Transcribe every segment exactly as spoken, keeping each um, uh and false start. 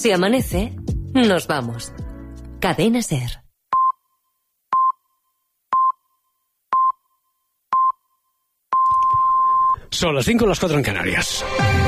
Si amanece, nos vamos. Cadena SER. Son las cinco, las cuatro en Canarias.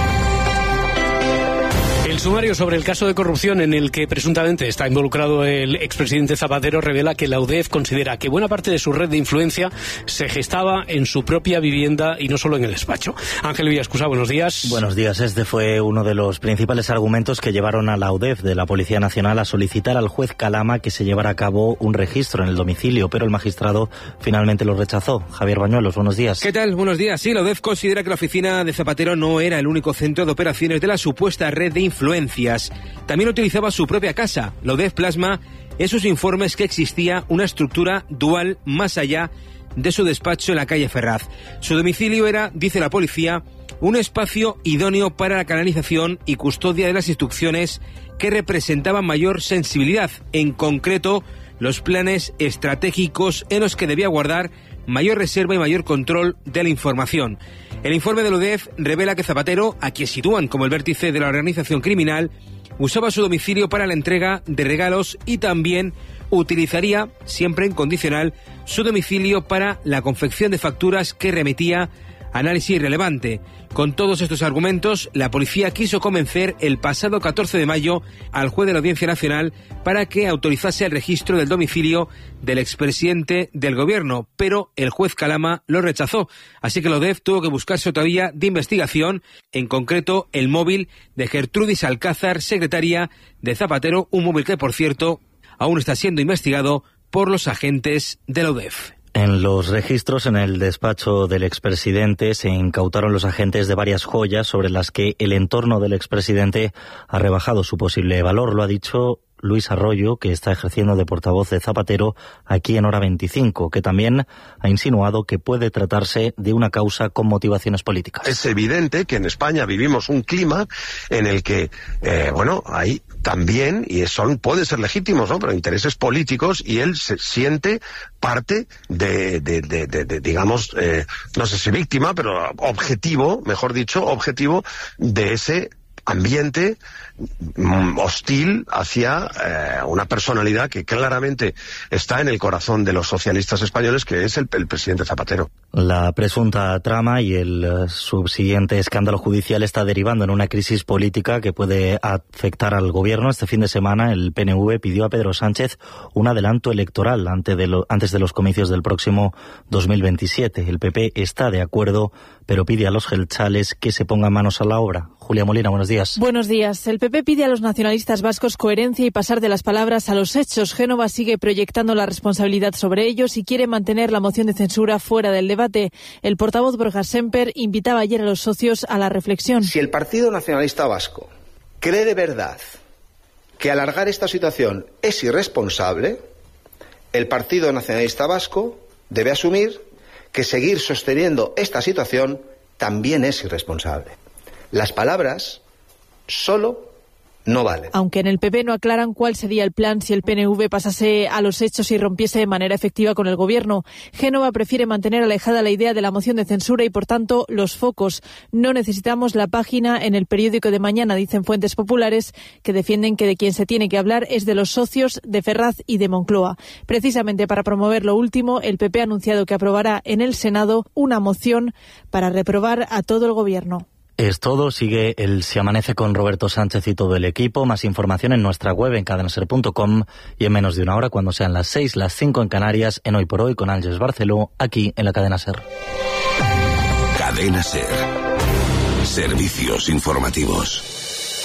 El sumario sobre el caso de corrupción en el que presuntamente está involucrado el expresidente Zapatero revela que la U D E F considera que buena parte de su red de influencia se gestaba en su propia vivienda y no solo en el despacho. Ángel Villascusa, buenos días. Buenos días. Este fue uno de los principales argumentos que llevaron a la U D E F de la Policía Nacional a solicitar al juez Calama que se llevara a cabo un registro en el domicilio, pero el magistrado finalmente lo rechazó. Javier Bañuelos, buenos días. ¿Qué tal? Buenos días. Sí, la U D E F considera que la oficina de Zapatero no era el único centro de operaciones de la supuesta red de influencias. También utilizaba su propia casa. La U D E F plasma en sus informes que existía una estructura dual más allá de su despacho en la calle Ferraz. Su domicilio era, dice la policía, un espacio idóneo para la canalización y custodia de las instrucciones que representaban mayor sensibilidad, en concreto los planes estratégicos en los que debía guardar mayor reserva y mayor control de la información. El informe de la U D E F revela que Zapatero, a quien sitúan como el vértice de la organización criminal, usaba su domicilio para la entrega de regalos y también utilizaría, siempre en condicional, su domicilio para la confección de facturas que remitía a análisis relevante. Con todos estos argumentos, la policía quiso convencer el pasado catorce de mayo al juez de la Audiencia Nacional para que autorizase el registro del domicilio del expresidente del gobierno, pero el juez Calama lo rechazó. Así que la U D E F tuvo que buscarse otra vía de investigación, en concreto el móvil de Gertrudis Alcázar, secretaria de Zapatero, un móvil que, por cierto, aún está siendo investigado por los agentes de la U D E F. En los registros en el despacho del expresidente se incautaron los agentes de varias joyas sobre las que el entorno del expresidente ha rebajado su posible valor. Lo ha dicho Luis Arroyo, que está ejerciendo de portavoz de Zapatero aquí en Hora veinticinco, que también ha insinuado que puede tratarse de una causa con motivaciones políticas. Es evidente que en España vivimos un clima en el que, eh, bueno, hay también, y son, pueden ser legítimos, ¿no?, pero intereses políticos, y él se siente parte de, de, de, de, de digamos, eh, no sé si víctima, pero objetivo, mejor dicho, objetivo de ese ambiente hostil hacia eh, una personalidad que claramente está en el corazón de los socialistas españoles, que es el, el presidente Zapatero. La presunta trama y el uh, subsiguiente escándalo judicial está derivando en una crisis política que puede afectar al gobierno. Este fin de semana el P N V pidió a Pedro Sánchez un adelanto electoral antes de, lo, antes de los comicios del próximo dos mil veintisiete. El P P está de acuerdo, pero pide a los jeltzales que se pongan manos a la obra. Julia Molina, buenos días. Buenos días. El P P pide a los nacionalistas vascos coherencia y pasar de las palabras a los hechos. Génova sigue proyectando la responsabilidad sobre ellos y quiere mantener la moción de censura fuera del debate. El portavoz Borja Semper invitaba ayer a los socios a la reflexión. Si el Partido Nacionalista Vasco cree de verdad que alargar esta situación es irresponsable, el Partido Nacionalista Vasco debe asumir que seguir sosteniendo esta situación también es irresponsable. Las palabras solo no valen. Aunque en el P P no aclaran cuál sería el plan si el P N V pasase a los hechos y rompiese de manera efectiva con el gobierno. Génova prefiere mantener alejada la idea de la moción de censura y, por tanto, los focos. No necesitamos la página en el periódico de mañana, dicen fuentes populares que defienden que de quien se tiene que hablar es de los socios de Ferraz y de Moncloa. Precisamente para promover lo último, el P P ha anunciado que aprobará en el Senado una moción para reprobar a todo el gobierno. Es todo. Sigue el Se Amanece con Roberto Sánchez y todo el equipo. Más información en nuestra web en cadenaser punto com y en menos de una hora, cuando sean las seis, las cinco en Canarias, en Hoy por Hoy con Ángeles Barceló, aquí en la Cadena SER. Cadena SER. Servicios informativos.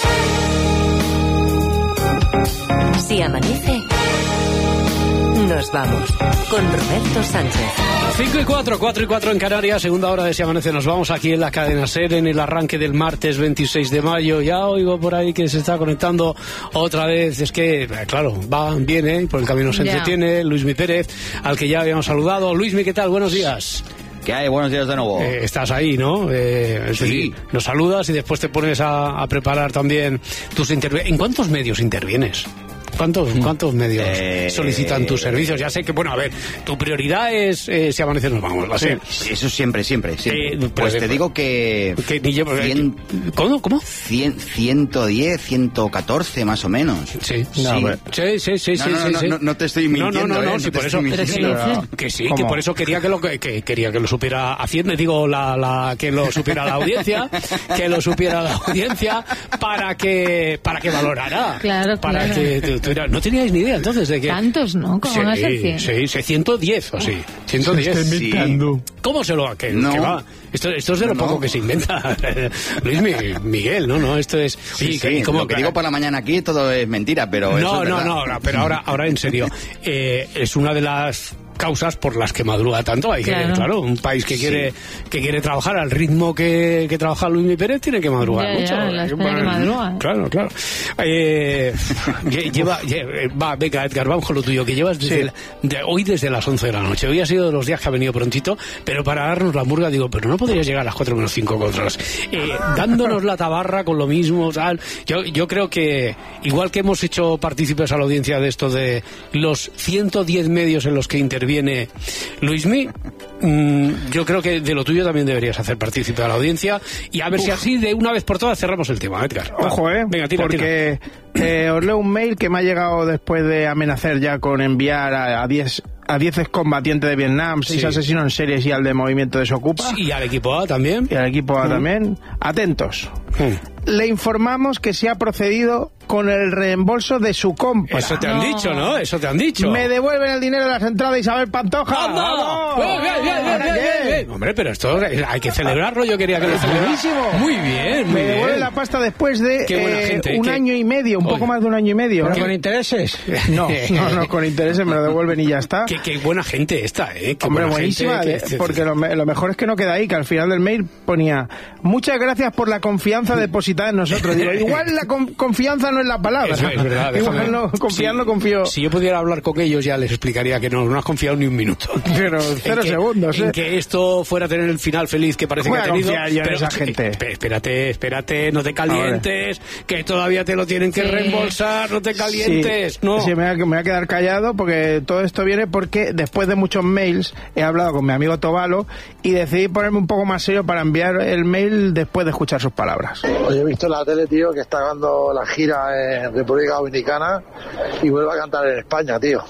Si amanece, nos vamos con Roberto Sánchez. cinco y cuatro, cuatro y cuatro en Canarias, segunda hora de Si Amanece. Nos vamos aquí en la Cadena SER en el arranque del martes veintiséis de mayo. Ya oigo por ahí que se está conectando otra vez. Es que, claro, va bien, ¿eh? Por el camino se entretiene. Luismi Pérez, al que ya habíamos saludado. Luismi, ¿qué tal? Buenos días. ¿Qué hay? Buenos días de nuevo. Eh, estás ahí, ¿no? Eh, sí. Decir, nos saludas y después te pones a, a preparar también tus intervenciones. ¿En cuántos medios intervienes? ¿Cuántos, cuántos medios eh, solicitan tus servicios? Ya sé que, bueno, a ver, tu prioridad es eh, Si Amanece Nos Vamos. ¿La sé? Eso siempre, siempre. Sí. Eh, pues pues, te digo que... que ni llevo, cien, ¿Cómo? ¿Cómo? cien, ciento diez, ciento catorce más o menos. Sí. No, sí, sí, sí, sí, no, no, sí, no, sí. no, no te estoy mintiendo. No, no, no, ¿eh? sí, no por eso. Mintiendo. Que sí, ¿Cómo? que por eso quería que lo que, que quería que lo supiera Hacienda, digo la, la que lo supiera la audiencia, que lo supiera la audiencia para que para que valorara. Claro, para claro. que tu, tu, no teníais ni idea entonces de que Tantos, ¿no? ¿Cómo van a ser cien? Sí, sí, ciento diez o sí. ciento diez. Sí. ¿Cómo se lo que, No. que va? Esto, esto es de lo No. poco que se inventa. Luis Mi- Miguel, no, no, esto es. Sí, Oye, sí, ¿y cómo- lo que digo por la mañana aquí todo es mentira, pero eso no, es no, verdad. no, no, pero ahora, ahora en serio, eh, es una de las causas por las que madruga tanto. Hay que, Claro. claro, un país que quiere que quiere trabajar al ritmo que, que trabaja Luis Mi Pérez tiene que madrugar Ya, mucho. ya, la España que madruga, ¿eh? Claro, claro. Eh, lle- lleva, lle- va, venga, Edgar, vamos con lo tuyo, que llevas desde la- de, hoy desde las once de la noche. Hoy ha sido de los días que ha venido prontito, pero para darnos la murga digo, pero no podrías llegar a las cuatro menos cinco controlas. Eh, dándonos la tabarra con lo mismo, tal. Yo, yo creo que, igual que hemos hecho partícipes a la audiencia de esto de los ciento diez medios en los que interviene Luismi, mmm, yo creo que de lo tuyo también deberías hacer partícipe a la audiencia y a ver Uf. si así de una vez por todas cerramos el tema, Edgar. Va. Ojo, eh, Venga, tira, porque eh, os leo un mail que me ha llegado después de amenazar ya con enviar a diez a diez excombatientes de Vietnam, seis Sí. asesinos en series y al de Movimiento Desocupa. Sí, y al equipo A también. Y al equipo A Mm. también. Atentos. Mm. Le informamos que se ha procedido con el reembolso de su compra. Eso te han dicho, ¿no? Eso te han dicho. Me devuelven el dinero de las entradas de Isabel Pantoja. ¡Anda! ¡Vamos! Bien, bien, bien, ¿Ahora bien, qué? bien, bien. Hombre, pero esto hay que celebrarlo. Yo quería que lo celebrara. Buenísimo. Muy bien, muy Me devuelven bien. la pasta después de Qué buena eh, gente, un qué- año y medio, un Oye. poco más de un año y medio. ¿Pero ¿Pero con con intereses? No, no, no, con intereses me lo devuelven y ya está. Qué, qué buena gente esta, ¿eh? Qué Hombre, buena buenísima, gente, de- que- porque lo, me- lo mejor es que no queda ahí, que al final del mail ponía muchas gracias por la confianza depositada en nosotros. Digo, igual la con- confianza no es la palabra. Eso es verdad, déjame- Igual no, confiar Sí, no confío. Si yo pudiera hablar con ellos ya les explicaría que no, no has confiado ni un minuto. Pero cero En que- segundos, En ¿eh? que esto fuera a tener el final feliz que parece Voy que a ha tenido. confiar yo en pero- esa gente. eh, espérate, espérate, no te calientes, que todavía te lo tienen que Sí. reembolsar, no te calientes, Sí, no. sí, me, voy a, me voy a quedar callado porque todo esto viene porque después de muchos mails he hablado con mi amigo Tobalo y decidí ponerme un poco más serio para enviar el mail después de escuchar sus palabras. Hoy he visto en la tele, tío, que está dando la gira en República Dominicana y vuelve a cantar en España, tío.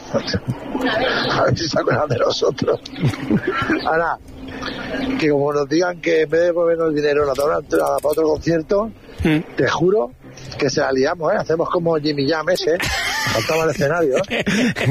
A ver si se acuerdan de nosotros. Ahora, que como nos digan que en vez de devolvernos el dinero nos dan una entrada para otro concierto, te juro que se la liamos, ¿eh? Hacemos como Jimmy Jam ese, saltamos al escenario, ¿eh?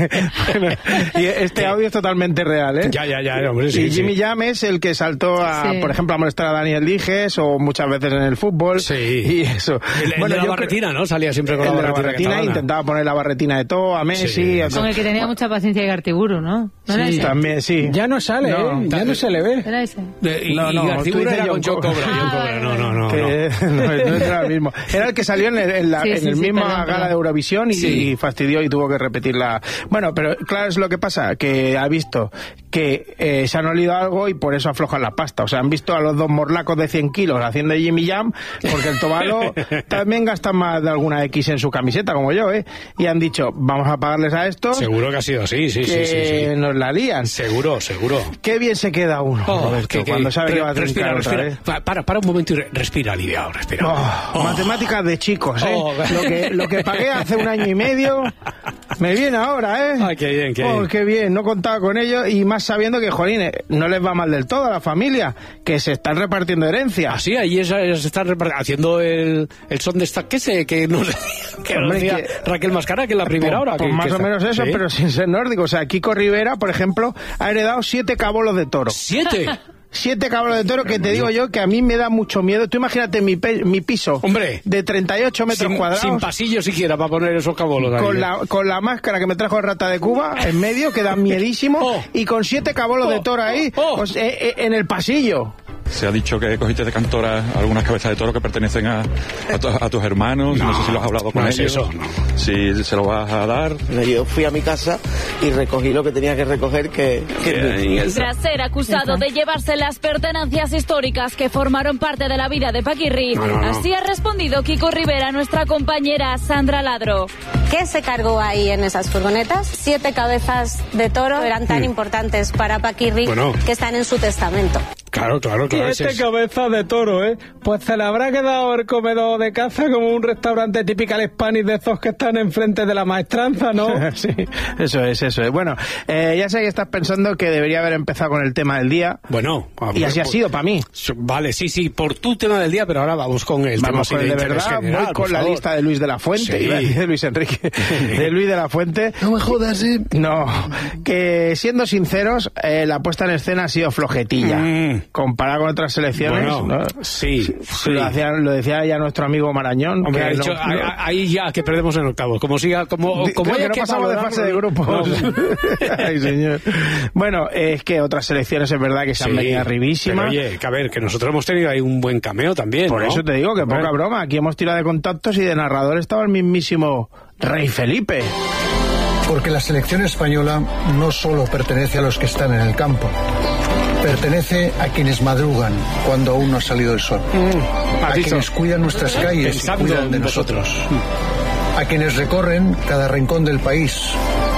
Y este audio es totalmente real, ¿eh? Ya, ya, ya, hombre, sí, y Jimmy sí. Jam es el que saltó a, Sí. por ejemplo, a molestar a Daniel Dijes o muchas veces en el fútbol. Sí. Y eso. El, el de la yo barretina, ¿no? Salía siempre con creo- la el de la barretina. barretina catalana. intentaba poner la barretina de todo a Messi. Sí. a- Con el que tenía mucha paciencia de Gartiburu, ¿no? ¿No era Sí, ese? también, sí. Ya no sale, No, ¿eh? Ya no se le ve. ¿Era ese? De- y, No, y no, García tú dices era con John John Cobra. Cobra. John Cobra, no, no, no. que no. no, no era el mismo. Era el que salió en el, en la- Sí, en sí, el sí, mismo perdón, gala perdón. de Eurovisión y, Sí. y fastidió y tuvo que repetirla. Bueno, pero claro, es lo que pasa, que ha visto que eh, se han olido algo y por eso aflojan la pasta. O sea, han visto a los dos morlacos de cien kilos haciendo Jimmy Jam, porque el Tobalo también gasta más de alguna X en su camiseta, como yo, ¿eh? Y han dicho, vamos a pagarles a estos Seguro que ha sido así, sí, que sí, sí, sí. nos la lían. Seguro, seguro. Qué bien se queda uno, Oh, Roberto, que- que- cuando sabe que va a re- respira, trincar otra respira. vez. Pa- Para, para un momento y re- respira aliviado, respira. Oh, Oh. Matemáticas de chicos, ¿eh? Oh. Lo que, lo que pagué hace un año y medio me viene ahora, ¿eh? Ay, qué bien, qué Oh, bien. qué bien, no contaba con ello y más sabiendo que, jolín, eh, no les va mal del todo a la familia, que se están repartiendo herencias. Así, ahí es- es- se está repart- haciendo el, el son de esta que sé, que no sé, que lo Hombre, decía que- Raquel Mascara, que es la primera Pues- hora. pues que- más que o está- menos eso, ¿Sí? pero sin ser nórdico. O sea, Kiko Rivera, por ejemplo, ha heredado siete cabolos de toro. ¿Siete? Siete caballos de toro que te digo yo que a mí me da mucho miedo. Tú imagínate mi, pe- mi piso Hombre. de treinta y ocho metros sin, cuadrados. sin pasillo siquiera para poner esos cabolos ahí, Con ¿eh? la, con la máscara que me trajo el Rata de Cuba en medio, que da miedísimo, Oh. y con siete cabolos Oh. de toro ahí, Oh. pues, eh, eh, en el pasillo. Se ha dicho que cogiste de cantora algunas cabezas de toro que pertenecen a, a, tu, a tus hermanos. No, no sé si lo has hablado con no ellos. Es eso, no. Si se lo vas a dar. Yo fui a mi casa y recogí lo que tenía que recoger. Que, que Tras ser acusado de llevarse las pertenencias históricas que formaron parte de la vida de Paquirri, no, no, no. así ha respondido Kiko Rivera, nuestra compañera Sandra Ladro. ¿Qué se cargó ahí en esas furgonetas? Siete cabezas de toro eran tan mm. importantes para Paquirri bueno. que están en su testamento. Claro, claro, claro. Siete cabezas de toro, ¿eh? Pues se le habrá quedado el comedor de caza como un restaurante typical Spanish de esos que están enfrente de la maestranza, ¿no? Sí, eso es, eso es. Bueno, eh, ya sé que estás pensando que debería haber empezado con el tema del día. Bueno. Y así ha sido para mí. Vale, sí, sí, por tu tema del día, pero ahora vamos con el vamos tema con el de verdad, general, voy con la favor. lista de Luis de la Fuente, sí. iba a decir Luis Enrique, de Luis de la Fuente. No me jodas, ¿eh? No, que siendo sinceros, eh, la puesta en escena ha sido flojetilla, mm. comparada con otras selecciones. Bueno, ¿no? sí, sí. sí. Lo, hacía, lo decía ya nuestro amigo Marañón. Hombre, que ha dicho, no, ahí, no. ahí ya que perdemos en octavos, como siga, como, como haya que no pasamos de fase de grupos. No. Ay, señor. Bueno, es que otras selecciones es verdad que se sí, han venido arribísimas. Pero oye, que a ver, que nosotros hemos tenido ahí un buen cameo también. Por ¿no? eso te digo que poca bueno. broma. Aquí hemos tirado de contactos y de narrador estaba el mismísimo Rey Felipe. Porque la selección española no solo pertenece a los que están en el campo, pertenece a quienes madrugan cuando aún no ha salido el sol, mm, a quienes cuidan nuestras calles y cuidan de nosotros, mm. a quienes recorren cada rincón del país,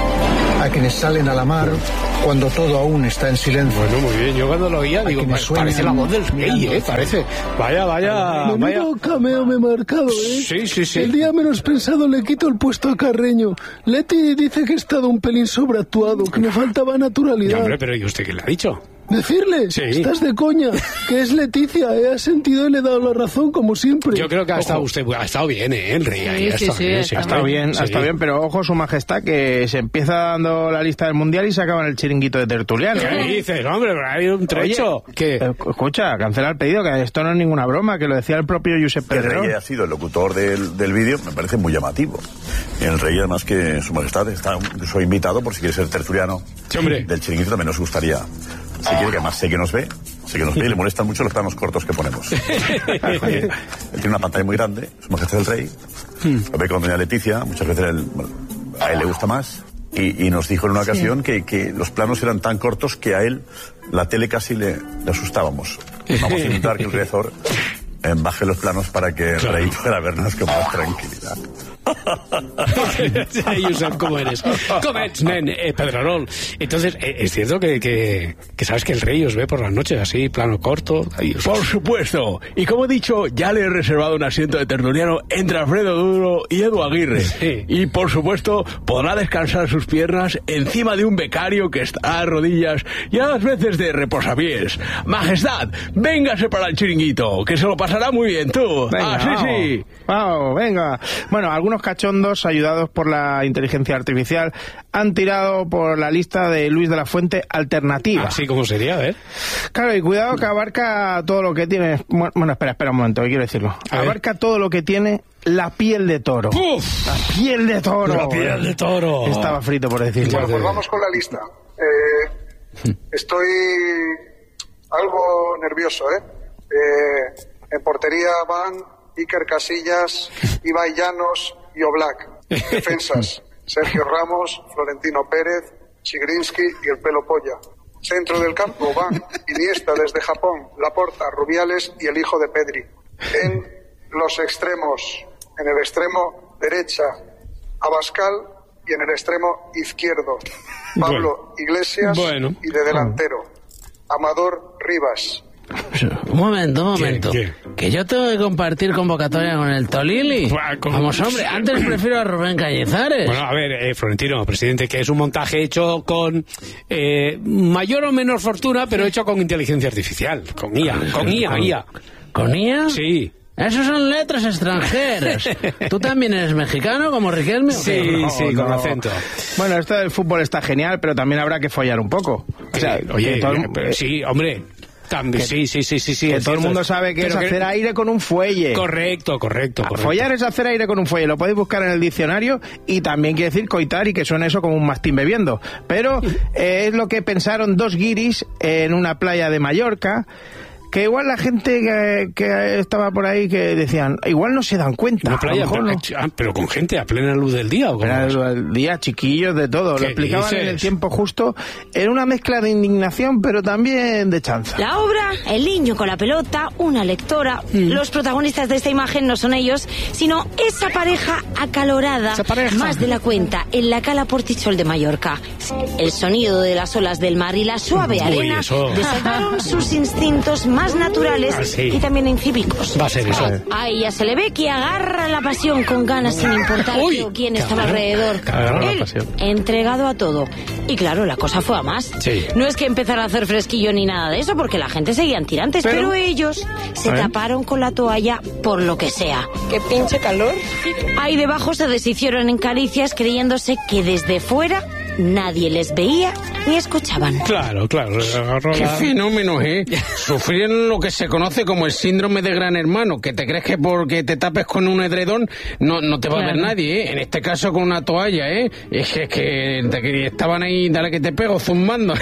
a quienes salen a la mar cuando todo aún está en silencio. Bueno, muy bien, yo cuando lo oía digo, pa- parece la voz del rey, ¿eh? Parece, vaya, vaya, Menudo vaya. cameo me he marcado, ¿eh? Sí, sí, sí. El día menos pensado le quito el puesto a Carreño. Leti dice que he estado un pelín sobreactuado, que me faltaba naturalidad. No, hombre, pero ¿y usted qué le ha dicho? Decirle, sí. estás de coña, que es Leticia, he sentido y le he dado la razón como siempre. Yo creo que ha Ojo. estado usted, ha estado bien, ¿eh? El rey, sí, ahí, ha sí, estado sí, bien, sí, ha estado bien, sí. ha estado bien, pero ojo su majestad que se empieza dando la lista del mundial y se acaba en el chiringuito de tertuliano. ¿Qué dices, hombre? Pero hay un trecho. Oye, ¿qué? Eh, escucha, cancela el pedido, que esto no es ninguna broma, que lo decía el propio Josep Pedrerol. El rey ha sido el locutor del, del vídeo, me parece muy llamativo. Y el rey, además, que su majestad está soy invitado por si quiere ser tertuliano sí, hombre. del chiringuito, también nos gustaría. Si quiere, que además sé que nos ve, sé que nos ve y le molestan mucho los planos cortos que ponemos. Oye, él tiene una pantalla muy grande, su majestad el rey, lo ve con doña Leticia, muchas veces él, bueno, a él le gusta más, y, y nos dijo en una ocasión sí. que, que los planos eran tan cortos que a él la tele casi le, le asustábamos. Vamos a intentar que el rey Azor eh, baje los planos para que el claro. rey pueda vernos con más tranquilidad. Josep, ¿cómo eres? ¿Cómo ets, nen? Eh, Pedrerol. Entonces, eh, es cierto que, que, que sabes que el rey os ve por las noches, así, plano corto. Ahí os... Por supuesto. Y como he dicho, ya le he reservado un asiento de tertuliano entre Alfredo Duro y Edu Aguirre. Sí. Y por supuesto, podrá descansar sus piernas encima de un becario que está a rodillas y a las veces de reposapiés. Majestad, véngase para el chiringuito, que se lo pasará muy bien tú. Venga, ah, sí, vamos. sí. Vamos, venga. Bueno, algunos cachondos, ayudados por la inteligencia artificial, han tirado por la lista de Luis de la Fuente alternativa. Así como sería, ¿eh? Claro, y cuidado que abarca todo lo que tiene... Bueno, espera, espera un momento, que quiero decirlo. Abarca todo lo que tiene la piel de toro. ¡Uf! La piel de toro. La piel de toro. Estaba frito por decirlo. Bueno, pues vamos con la lista. Eh, estoy algo nervioso, ¿eh? eh en portería van Iker Casillas, Ibai Llanos y Oblak. Defensas, Sergio Ramos, Florentino Pérez, Chigrinsky y el Pelo Polla. Centro del campo van Iniesta desde Japón, Laporta, Rubiales y el hijo de Pedri. En los extremos, en el extremo derecha, Abascal, y en el extremo izquierdo, Pablo bueno. Iglesias, bueno. y de delantero, Amador Rivas. Un momento, un momento. ¿Qué, qué? Que yo tengo que compartir convocatoria con el Tolili. Con... Vamos, hombre, antes prefiero a Rubén Cañizares. Bueno, a ver, eh, Florentino, presidente, que es un montaje hecho con eh, mayor o menor fortuna, pero hecho con inteligencia artificial, con I A, con I A, ¿Con, I A. ¿Con I A? Sí. Esos son letras extranjeras. ¿Tú también eres mexicano como Riquelme? Sí, no, sí, no. Con acento. Bueno, esto del fútbol está genial, pero también habrá que follar un poco. O sea, eh, oye, todo el... pero, sí, hombre... También, sí, sí, sí, sí, sí. Que todo el mundo sabe que es hacer que... aire con un fuelle. Correcto, correcto, correcto. Follar es hacer aire con un fuelle, lo podéis buscar en el diccionario, y también quiere decir coitar, y que suena eso como un mastín bebiendo. Pero eh, es lo que pensaron dos guiris en una playa de Mallorca, que igual la gente que, que estaba por ahí que decían, igual no se dan cuenta. Una playa, a lo mejor pero, no. ah, pero con gente a plena luz del día. ¿O cómo? A plena luz del día, chiquillos, de todo. Lo explicaban dices? En el tiempo justo. Era una mezcla de indignación, pero también de chanza. La obra, el niño con la pelota, una lectora. Mm. Los protagonistas de esta imagen no son ellos, sino esa pareja acalorada, esa pareja. Más de la cuenta, en la cala Portichol de Mallorca. El sonido de las olas del mar y la suave Uy, arena eso. desataron sus instintos más naturales ah, sí. y también incívicos. Va a ser eso. A ella se le ve que agarra la pasión con ganas sin importar Uy, qué o quién claro, estaba alrededor. Él, entregado a todo. Y claro, la cosa fue a más. Sí. No es que empezara a hacer fresquillo ni nada de eso, porque la gente seguían tirantes, pero, pero ellos se taparon con la toalla por lo que sea. ¡Qué pinche calor! Ahí debajo se deshicieron en caricias creyéndose que desde fuera nadie les veía ni escuchaban. Claro, claro. Qué fenómeno, ¿eh? Sufrieron lo que se conoce como el síndrome de Gran Hermano, que te crees que porque te tapes con un edredón no, no te va claro. a ver nadie, ¿eh? En este caso con una toalla, ¿eh? Es que, es que, que estaban ahí, dale que te pego, zumbando.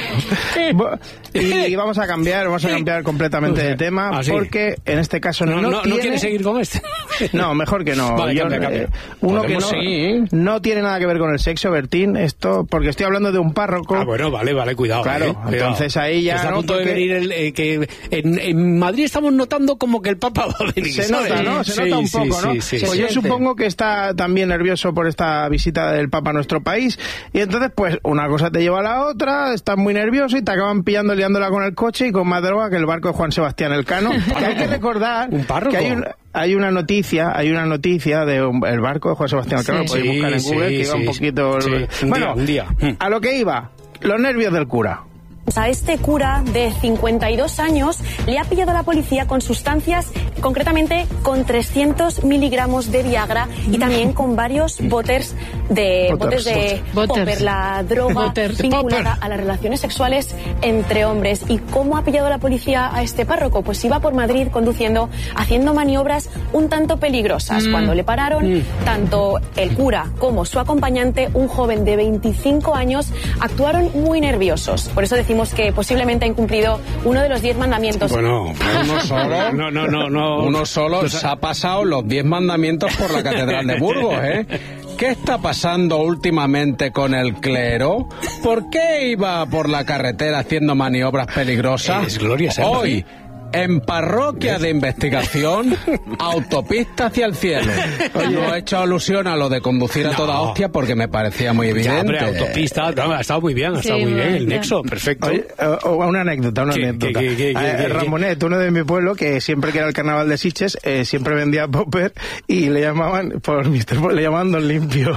Y vamos a cambiar, vamos a cambiar completamente de tema, ¿Ah, sí? porque en este caso no, no, no, tiene... ¿No quieres seguir con este? No, mejor que no. Vale, Yo, cambia, cambia. Eh, uno que no, seguir, ¿eh? no tiene nada que ver con el sexo, Bertín, esto, porque estoy hablando de un párroco. Ah, bueno, vale, vale, cuidado. Claro, eh, entonces cuidado. ahí ya... Está ¿no? a punto porque... de venir el, eh, que en, en Madrid estamos notando como que el Papa va a venir. Se ¿sabes? nota, ¿no? Se sí, nota un sí, poco, sí, ¿no? Sí, sí, pues sí, yo sí. supongo que está también nervioso por esta visita del Papa a nuestro país, y entonces pues una cosa te lleva a la otra, estás muy nervioso y te acaban pillando liándola con el coche y con más droga que el barco de Juan Sebastián Elcano. Que hay que recordar ¿Un párroco? que hay un... Hay una noticia, hay una noticia de un, el barco de Juan Sebastián Elcano, sí, lo podéis buscar en sí, Google, que sí, iba un poquito... Sí, un bueno, día, un día. A lo que iba, los nervios del cura. A este cura de cincuenta y dos años le ha pillado la policía con sustancias, concretamente con trescientos miligramos de Viagra y también con varios botters de botes de popper, la droga Botters. vinculada a las relaciones sexuales entre hombres. ¿Y cómo ha pillado la policía a este párroco? Pues iba por Madrid conduciendo, haciendo maniobras un tanto peligrosas. Mm. Cuando le pararon, mm. tanto el cura como su acompañante, un joven de veinticinco años, actuaron muy nerviosos. Por eso decimos que posiblemente ha incumplido uno de los diez mandamientos. Bueno, uno solo, no, no, no, no, uno solo se ha pasado los diez mandamientos por la Catedral de Burgos, ¿eh? ¿Qué está pasando últimamente con el clero? ¿Por qué iba por la carretera haciendo maniobras peligrosas? Es Gloria Serra. Hoy, en parroquia de investigación, autopista hacia el cielo. No he hecho alusión a lo de conducir a toda no. hostia porque me parecía muy evidente. Ya, hombre, autopista, no, ha estado muy bien, ha estado sí, muy bien, bien, el nexo, perfecto. Oye, o una anécdota, una ¿Qué, anécdota. ¿Qué, qué, qué, eh, qué, Ramonet, uno de mi pueblo, que siempre que era el carnaval de Sitges, eh, siempre vendía popper y le llamaban, por mister Pop, le llamaban Don Limpio.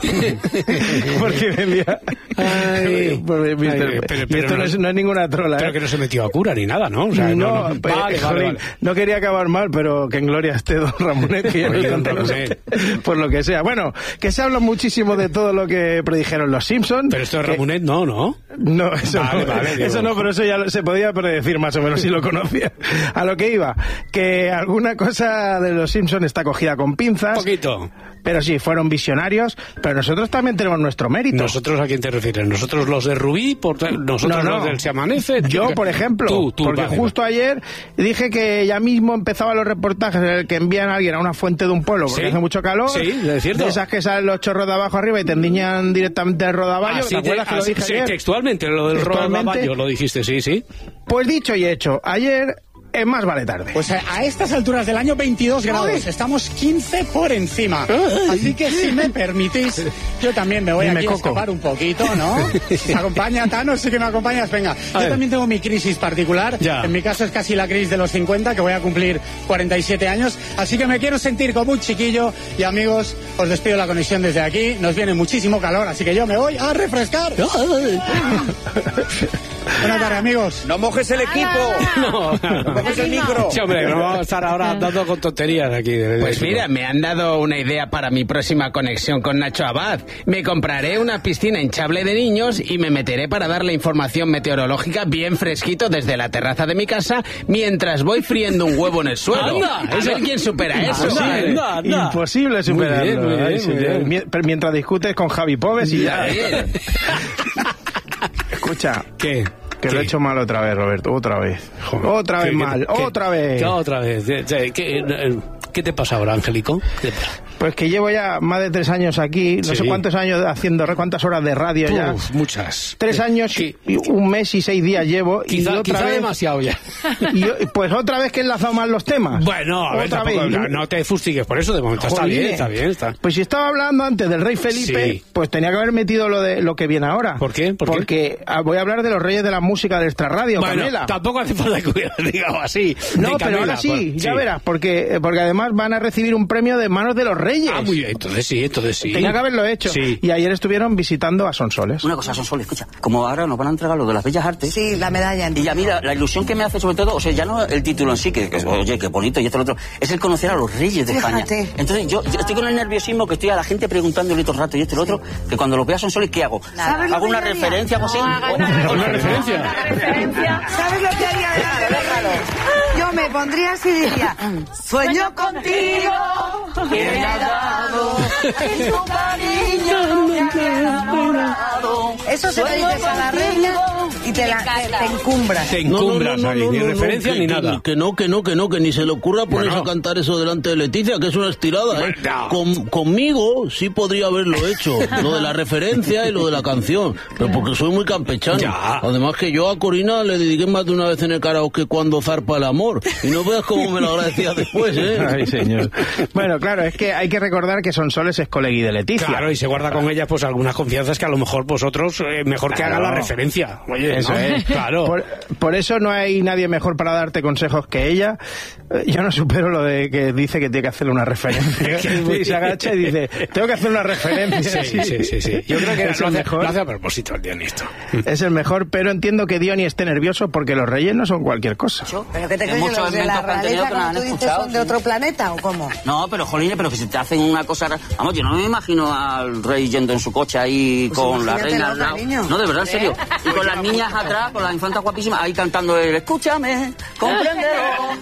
Porque vendía... Ay, por mister Ay, pero, pero y esto no, no, es, no es ninguna trola. Pero ¿eh? que no se metió a cura ni nada, ¿no? O sea, no, no, no, pues, vale, vale, vale. No quería acabar mal, pero que en gloria esté don Ramonet, que Oye, don Ramonet. Por lo que sea. Bueno, que se habla muchísimo de todo lo que predijeron los Simpsons. Pero esto de que... Ramonet no, ¿no? No, eso vale, no, vale, eso no, pero eso ya se podía predecir más o menos si lo conocía. A lo que iba, que alguna cosa de los Simpsons está cogida con pinzas. Un poquito. Pero sí, fueron visionarios, pero nosotros también tenemos nuestro mérito. ¿Nosotros a quién te refieres? ¿Nosotros los de Rubí? Por... ¿Nosotros no, no. los del Se Amanece? Yo, por ejemplo, tú, tú, porque vale, justo vale. ayer dije que ya mismo empezaban los reportajes en el que envían a alguien a una fuente de un pueblo porque ¿Sí? hace mucho calor. Sí, es cierto. De esas que salen los chorros de abajo arriba y te endiñan directamente el rodaballo. Así ¿Te acuerdas te, que lo dije sí, ayer? Textualmente, lo del rodaballo lo dijiste, sí, sí. Pues dicho y hecho, ayer... Es más vale tarde. Pues a, a estas alturas del año veintidós grados, Ay. estamos quince por encima. Así que si me permitís, yo también me voy Dime, aquí Coco. a escapar un poquito, ¿no? ¿Me acompaña, Tano? Sí que me acompañas, venga. A yo ver. también tengo mi crisis particular. Ya. En mi caso es casi la crisis de los cincuenta, que voy a cumplir cuarenta y siete años. Así que me quiero sentir como un chiquillo. Y amigos, os despido la conexión desde aquí. Nos viene muchísimo calor, así que yo me voy a refrescar. Buenas tardes, amigos. No mojes el equipo. No, no mojes el micro. Sí, hombre, no vamos a estar ahora andando con tonterías aquí. Pues mira, me han dado una idea para mi próxima conexión con Nacho Abad. Me compraré una piscina hinchable de niños y me meteré para darle información meteorológica bien fresquito desde la terraza de mi casa mientras voy friendo un huevo en el suelo. Anda, a ver quién supera eso. Imposible, anda, anda. Imposible superarlo. Muy bien, muy bien, muy bien. Pero mientras discutes con Javi Pobes y ya. ya Escucha. ¿Qué? Que ¿Qué? Lo he hecho mal otra vez, Roberto, otra vez. Joder. Otra vez ¿Qué, mal, qué, otra qué, vez. ¿Qué otra vez? ¿Qué, qué, ¿Qué te pasa ahora, Angélico? ¿Qué te pasa? Pues que llevo ya más de tres años aquí, no sí. sé cuántos años haciendo, cuántas horas de radio Uf, ya. Muchas. Tres años, y un mes y seis días llevo. Quizá, y otra quizá vez, demasiado ya. Y, pues otra vez que he enlazado mal los temas. Bueno, a ver, otra vez. No, no te fustigues por eso, de momento Joder, está bien, está bien. Está. Pues si estaba hablando antes del rey Felipe, sí. pues tenía que haber metido lo de lo que viene ahora. ¿Por qué? ¿Por Porque qué? voy a hablar de los reyes de la música de Extrarradio, bueno, Camela. Tampoco hace falta que digamos así. No, Camela, pero ahora sí, pues, ya sí. verás, porque, porque además van a recibir un premio de manos de los reyes. Ah, muy bien, entonces sí, entonces sí. Tenía que haberlo hecho. Sí. Y ayer estuvieron visitando a Sonsoles. Una cosa, Sonsoles, escucha, como ahora nos van a entregar lo de las Bellas Artes. Sí, la medalla. Y ya mira, la ilusión que me hace sobre todo, o sea, ya no el título en sí, que, que oye, qué bonito y esto y lo otro, es el conocer a los reyes de Fíjate. España. Entonces yo, yo estoy con el nerviosismo que estoy a la gente preguntándole todo el rato y esto y lo otro, que cuando lo vea Sonsoles, ¿qué hago? ¿Hago una referencia o así? ¿Una referencia? ¿Sabes lo que haría? Yo me pondría así y diría, sueño contigo, que me has dado, en tu cariño me has enamorado. Eso se lo dices a la reina y te, la, te, te encumbras. Te encumbras no, no, no, ahí, no, ni no, referencia no, ni que, nada. Que no, que no, que no, que ni se le ocurra ponerse bueno. a cantar eso delante de Leticia, que es una estirada, ¿eh? Bueno. Con, conmigo sí podría haberlo hecho, lo de la referencia y lo de la canción, pero porque soy muy campechano. Ya. Además que yo a Corina le dediqué más de una vez en el karaoke Cuando zarpa el amor, y no veas cómo me lo agradecía después, ¿eh? Ay, señor. Bueno, claro, es que hay que recordar que Sonsoles es colegui de Leticia. Claro, y se guarda con ella pues algunas confianzas que a lo mejor vosotros eh, mejor que claro. haga la referencia. Oye, eso ¿no? es. Claro. Por, por eso no hay nadie mejor para darte consejos que ella. Yo no supero lo de que dice que tiene que hacerle una referencia. Y se agacha y dice, tengo que hacer una referencia. Sí, sí, sí, sí. Yo creo que es lo, el hace, mejor. lo hace a propósito el Diony esto. Es el mejor, pero entiendo que Diony esté nervioso porque los reyes no son cualquier cosa. ¿Pero qué te crees, que los de la realeza, como tú dices, son de otro planeta o cómo? No, pero jolines, pero que si te hacen una cosa... Vamos, yo no me imagino al rey yendo en su coche ahí pues con la reina al lado. No, de verdad, en serio. Y con las niñas atrás, con las infantas guapísimas, ahí cantando el escúchame, compréndelo.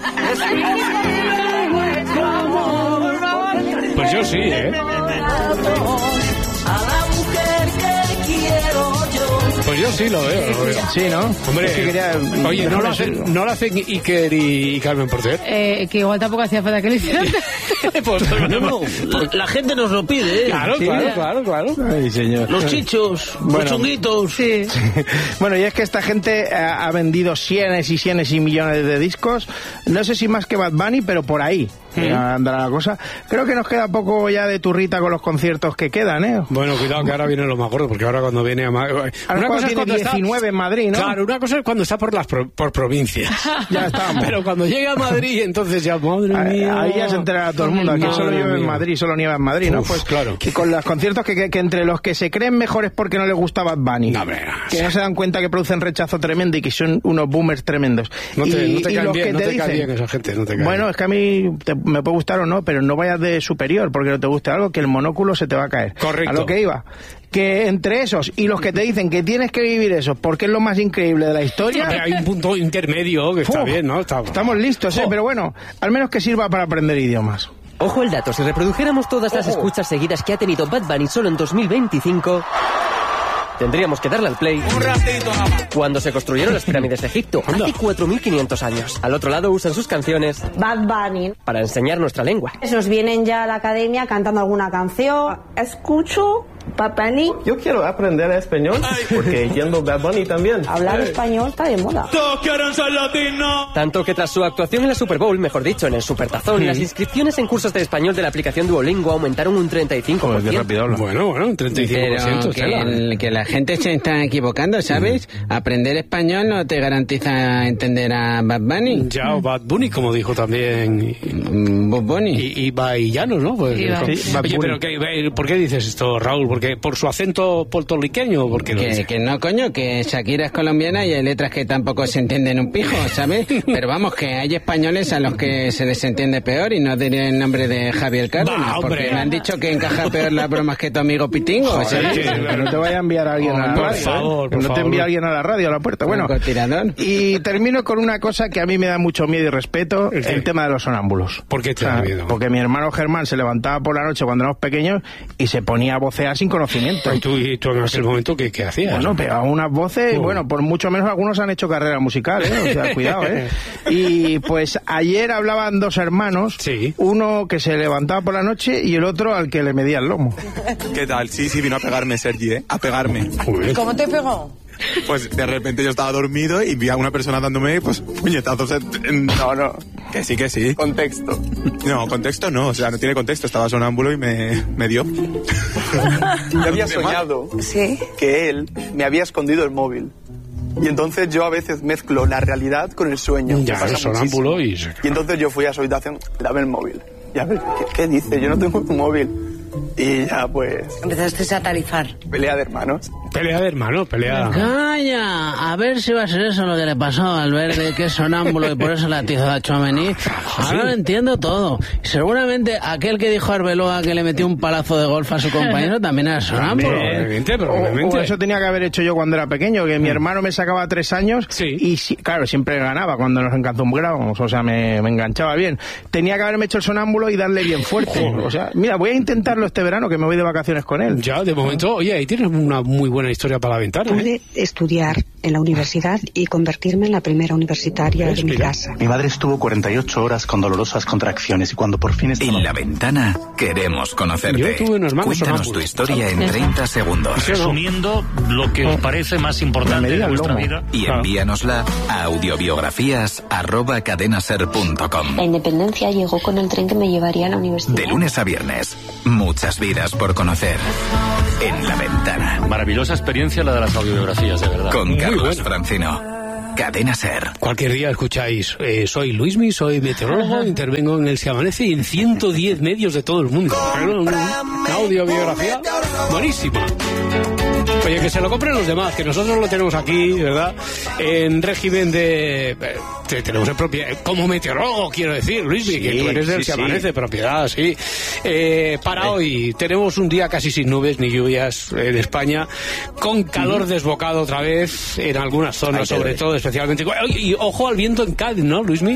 Pues yo sí, ¿eh? Pues yo sí lo veo, lo veo. Sí, ¿no? Hombre, es que quería... oye, ¿no lo hacen, ¿no lo hacen Iker y, y Carmen Porter? Eh, que igual tampoco hacía falta que lo hicieran. Pues, no, no, la gente nos lo pide, ¿eh? Claro, sí, claro, claro, claro. Ay, señor. Los chichos, bueno, los chunguitos. Sí. Bueno, y es que esta gente ha, ha vendido cienes y cienes y millones de discos. No sé si más que Bad Bunny, pero por ahí. ¿Mm? Andará la cosa. Creo que nos queda poco ya de turrita con los conciertos que quedan, ¿eh? Bueno, cuidado que ahora viene lo más gordo, porque ahora cuando viene a Madrid... Una cosa es cuando diecinueve está... en Madrid, ¿no? Claro, una cosa es cuando está por las pro... por provincias. Ya estamos. Pero cuando llega a Madrid, entonces ya, madre mía... Ahí ya se entera todo el mundo. Aquí solo nieva en Madrid, solo nieva en Madrid, ¿no? Uf, pues claro. Y con los conciertos que, que, que entre los que se creen mejores porque no les gusta Bad Bunny. No, hombre, no, que sí. no se dan cuenta que producen rechazo tremendo y que son unos boomers tremendos. No te, y, no te y caen los bien, que no te, te dicen, cae bien esa gente, no te cae bueno, bien. es que a mí te, me puede gustar o no, pero no vayas de superior porque no te guste algo, que el monóculo se te va a caer. Correcto. A lo que iba. Que entre esos y los que te dicen que tienes que vivir eso porque es lo más increíble de la historia... Hombre, hay un punto intermedio que está Uf, bien, ¿no? Está... Estamos listos, ¿eh? Oh. Pero bueno, al menos que sirva para aprender idiomas. Ojo el dato, si reprodujéramos todas las Ojo. escuchas seguidas que ha tenido Bad Bunny solo en dos mil veinticinco... Tendríamos que darle al play Un ratito nada más. cuando se construyeron las pirámides de Egipto, Anda. hace cuatro mil quinientos años. Al otro lado usan sus canciones Bad Bunny. para enseñar nuestra lengua. Esos vienen ya a la academia cantando alguna canción. Escucho Bad Bunny. Yo quiero aprender español porque yendo Bad Bunny también. Hablar español está de moda. Todos quieren ser latinos. Tanto que tras su actuación en la Super Bowl, mejor dicho, en el Supertazón, las inscripciones en cursos de español de la aplicación Duolingo aumentaron un treinta y cinco por ciento. Joder, qué rápido habla. Bueno, bueno, un treinta y cinco por ciento. Pero que, el- que la gente se está equivocando, ¿sabes? Aprender español no te garantiza entender a Bad Bunny. Ya, o Bad Bunny, como dijo también... Mm, Bad Bunny. Y, y Baillanos, ¿no? Pues, Sí, Sí, Bad oye, Bunny. pero ¿qué, ¿por qué dices esto, Raúl? ¿Porque por su acento puertorriqueño? Porque Que, que no, coño, que Shakira es colombiana y hay letras que tampoco se entienden un pijo, ¿sabes? Pero vamos, que hay españoles a los que se les entiende peor y no diré el nombre de Javier Cárdenas, Va, hombre. porque me han dicho que encaja peor las bromas que tu amigo Pitingo. Joder, ¿sabes? que, que no te vaya a enviar a alguien Oh, a la por radio. favor, ¿eh? Que por no te favor. envíe alguien a la radio, a la puerta. Bueno, Francotirador. y termino con una cosa que a mí me da mucho miedo y respeto, ¿El qué? el tema de los sonámbulos. ¿Por qué te O sea, da miedo? Porque mi hermano Germán se levantaba por la noche cuando éramos pequeños y se ponía a vocear sin conocimiento. ¿Y tú, y tú en aquel momento qué, qué hacías? Bueno, pegaba unas voces, oh. bueno, por mucho menos algunos han hecho carrera musical, ¿eh? O sea, cuidado, ¿eh? Y pues ayer hablaban dos hermanos, sí. uno que se levantaba por la noche y el otro al que le medía el lomo. ¿Qué tal? Sí, sí, vino a pegarme Sergi, ¿eh? A pegarme. ¿Y cómo te pegó? Pues de repente yo estaba dormido y vi a una persona dándome, pues, puñetazos. En... No, no. Que sí, que sí. Contexto. No, contexto no, o sea, no tiene contexto. Estaba sonámbulo y me, me dio. Yo había soñado ¿Sí? que él me había escondido el móvil. Y entonces yo a veces mezclo la realidad con el sueño. Ya, es sonámbulo y... Y entonces yo fui a su habitación, dame el móvil. Y a ver, ¿qué, qué dice? Yo no tengo un móvil. Y ya, pues... Empezaste a tarifar. Pelea de hermanos. Pelea de hermanos, pelea... Calla, a ver si va a ser eso lo que le pasó al verde, que es sonámbulo y por eso la atizó a Tchouaméni. Ahora lo entiendo todo. Seguramente aquel que dijo a Arbeloa que le metió un palazo de golf a su compañero también era sonámbulo. Probablemente, probablemente. O, o eso tenía que haber hecho yo cuando era pequeño, que mi hermano me sacaba tres años sí. y, si, claro, siempre ganaba cuando nos encanzumbrábamos, o sea, me, me enganchaba bien. Tenía que haberme hecho el sonámbulo y darle bien fuerte. O sea, mira, voy a intentarlo este verano, que me voy de vacaciones con él. Ya, de momento, oye, ahí tienes una muy buena historia para la ventana. Pude ¿eh? estudiar en la universidad y convertirme en la primera universitaria de mi casa. Mi madre estuvo cuarenta y ocho horas con dolorosas contracciones y cuando por fin estaba... En La Ventana queremos conocerte. Yo tuve un hermano Cuéntanos sonámbulo. tu historia en treinta segundos. Resumiendo lo que os parece más importante de vuestra vida. Y envíanosla a audiobiografías arroba cadenaser punto com. La independencia llegó con el tren que me llevaría a la universidad. De lunes a viernes, muchas vidas por conocer. En La Ventana. Maravillosa experiencia la de las audiobiografías, de verdad. Con Muy Carlos bueno. Francino. Cadena Ser. Cualquier día escucháis, eh, soy Luismi, soy meteorólogo, intervengo en El Se Amanece y en ciento diez medios de todo el mundo. Pero una, una audiobiografía buenísima. Oye, que se lo compren los demás, que nosotros lo tenemos aquí, ¿verdad? En régimen de... Eh, tenemos en propiedad... Como meteorólogo, quiero decir, Luismi, sí, que tú eres del sí, Se Amanece, sí. propiedad, sí. Eh, para sí. hoy tenemos un día casi sin nubes ni lluvias en España, con calor uh-huh. desbocado otra vez en algunas zonas, Ay, sobre todo, especialmente... Y ojo al viento en Cádiz, ¿no, Luismi?